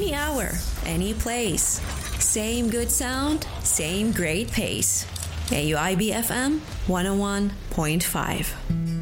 Any hour, any place. Same good sound, same great pace. AUIB FM 101.5.